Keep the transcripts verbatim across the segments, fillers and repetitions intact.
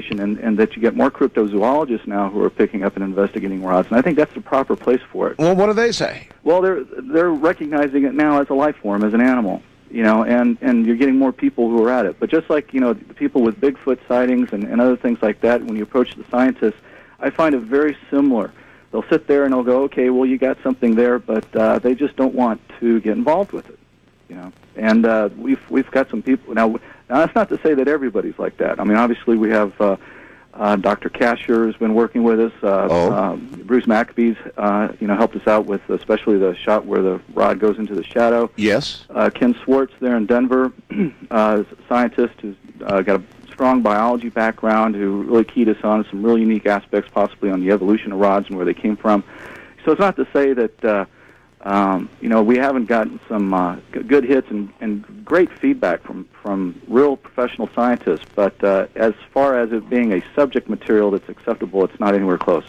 investigation, and, and that you get more cryptozoologists now who are picking up and investigating rods, and I think that's the proper place for it. Well, what do they say? Well, they're they're recognizing it now as a life form, as an animal, you know, and, and you're getting more people who are at it. But just like, you know, the people with Bigfoot sightings and, and other things like that, when you approach the scientists, I find it very similar. They'll sit there and they'll go, okay, well, you got something there, but uh, they just don't want to get involved with it, you know. And uh, we've we've got some people now. Now that's not to say that everybody's like that. I mean, obviously we have uh, uh, Doctor Casher has been working with us. Uh, oh. um, Bruce Maccabee's, uh, you know, helped us out with especially the shot where the rod goes into the shadow. Yes. Uh, Ken Swartz there in Denver, uh, is a scientist who's uh, got a strong biology background, who really keyed us on some really unique aspects, possibly on the evolution of rods and where they came from. So it's not to say that, uh, um, you know, we haven't gotten some uh, g- good hits and, and great feedback from, from real professional scientists, but uh, as far as it being a subject material that's acceptable, it's not anywhere close.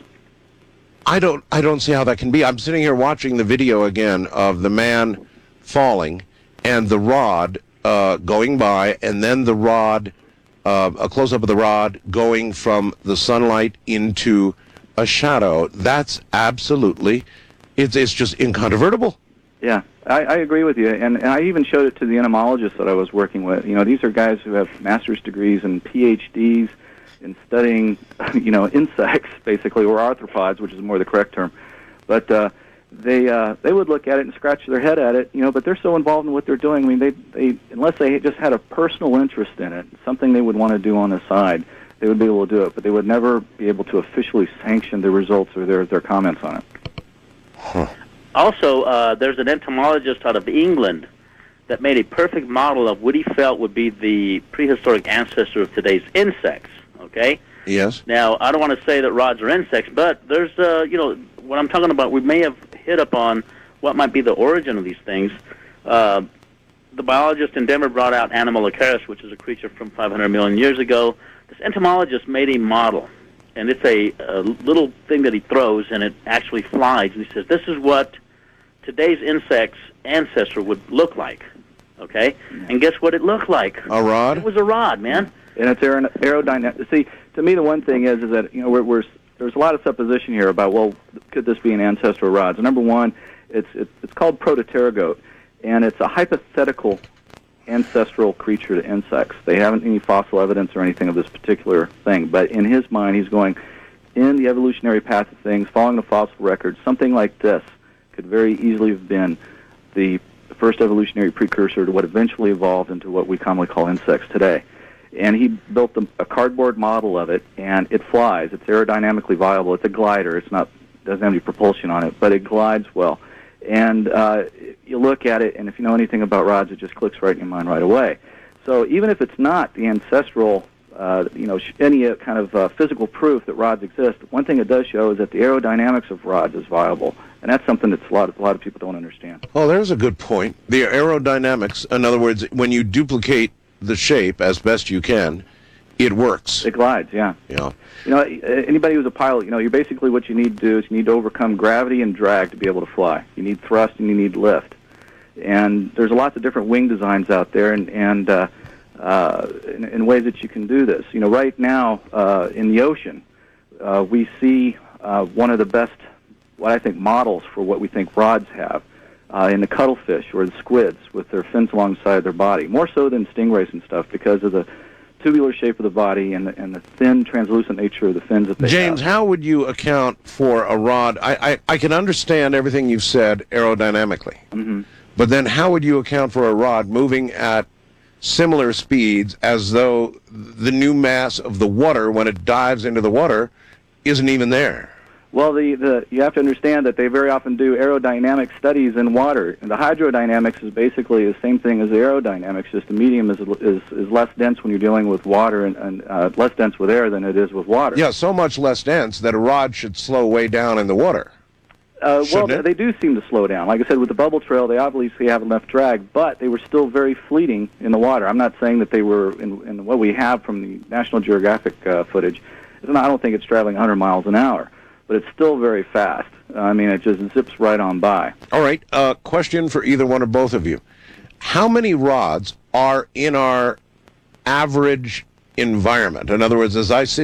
I don't, I don't see how that can be. I'm sitting here watching the video again of the man falling and the rod uh, going by, and then the rod... Uh, a close-up of the rod going from the sunlight into a shadow. That's absolutely, it's, it's just incontrovertible. Yeah, I, I agree with you, and, and I even showed it to the entomologists that I was working with. You know, these are guys who have master's degrees and P H Ds in studying, you know, insects, basically, or arthropods, which is more the correct term. But uh, they uh, they would look at it and scratch their head at it, you know, but they're so involved in what they're doing. I mean, they, they unless they just had a personal interest in it, something they would want to do on the side, they would be able to do it, but they would never be able to officially sanction the results or their, their comments on it. Huh. Also, uh, there's an entomologist out of England that made a perfect model of what he felt would be the prehistoric ancestor of today's insects, okay? Yes. Now, I don't want to say that rods are insects, but there's, uh, you know, what I'm talking about, we may have hit upon what might be the origin of these things. Uh, the biologist in Denver brought out Anomalocaris, which is a creature from five hundred million years ago. This entomologist made a model, and it's a, a little thing that he throws, and it actually flies. And he says, this is what today's insect's ancestor would look like, okay? And guess what it looked like? A rod? It was a rod, man. And it's aer- aerodynamic. See, to me, the one thing is, is that, you know, we're, we're there's a lot of supposition here about, well, could this be an ancestor of rods? Number one, it's it's, it's called Protopterygote, and it's a hypothetical ancestral creature to insects. They haven't any fossil evidence or anything of this particular thing, but in his mind, he's going, in the evolutionary path of things, following the fossil record, something like this could very easily have been the first evolutionary precursor to what eventually evolved into what we commonly call insects today. And he built a, a cardboard model of it, and it flies. It's aerodynamically viable. It's a glider. It's not doesn't have any propulsion on it, but it glides well. And uh, you look at it, and if you know anything about rods, it just clicks right in your mind right away. So even if it's not the ancestral, uh, you know, any uh, kind of uh, physical proof that rods exist, one thing it does show is that the aerodynamics of rods is viable, and that's something that a lot of, a lot of people don't understand. Oh, there's a good point. The aerodynamics, in other words, when you duplicate the shape as best you can, it works. It glides, yeah. Yeah. You know, anybody who's a pilot, you know, you're basically what you need to do is you need to overcome gravity and drag to be able to fly. You need thrust and you need lift. And there's lots of different wing designs out there, and, and uh, uh, in, in ways that you can do this. You know, right now uh, in the ocean, uh, we see uh, one of the best, what I think, models for what we think rods have. Uh, in the cuttlefish or the squids with their fins alongside their body, more so than stingrays and stuff because of the tubular shape of the body and the, and the thin, translucent nature of the fins that they James, have. how would you account for a rod? I, I, I can understand everything you've said aerodynamically, Mm-hmm. but then how would you account for a rod moving at similar speeds as though the new mass of the water, when it dives into the water, isn't even there? Well, the, the you have to understand that they very often do aerodynamic studies in water. And the hydrodynamics is basically the same thing as the aerodynamics, just the medium is is, is less dense when you're dealing with water and, and uh, less dense with air than it is with water. Yeah, so much less dense that a rod should slow way down in the water. Uh, well, it? they do seem to slow down. Like I said, with the bubble trail, they obviously have enough drag, but they were still very fleeting in the water. I'm not saying that they were, in, in what we have from the National Geographic uh, footage, I don't think it's traveling one hundred miles an hour. But it's still very fast. I mean, it just zips right on by. All right, uh, question for either one or both of you. How many rods are in our average environment? In other words, as I sit